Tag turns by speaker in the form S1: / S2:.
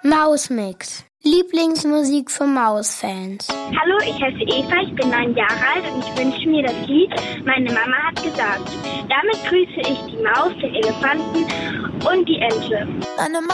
S1: Mausmix. Lieblingsmusik für Mausfans.
S2: Hallo, ich heiße Eva, ich bin 9 Jahre alt und ich wünsche mir das Lied Meine Mama hat gesagt. Damit grüße ich die Maus, den Elefanten und die Ente.